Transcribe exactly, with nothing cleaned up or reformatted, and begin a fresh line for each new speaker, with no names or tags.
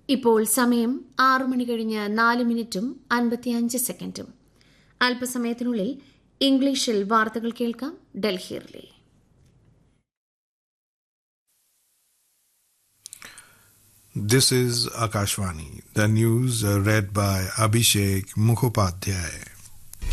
ഇപ്പോൾ സമയം ആറു മണി കഴിഞ്ഞ് നാല് മിനിറ്റും അൻപത്തിയഞ്ച് സെക്കൻഡും. അല്പസമയത്തിനുള്ളിൽ ഇംഗ്ലീഷിൽ വാർത്തകൾ കേൾക്കാം. ഡൽഹിയിലെ
This is Akashvani. The news uh, read by Abhishek Mukhopadhyay.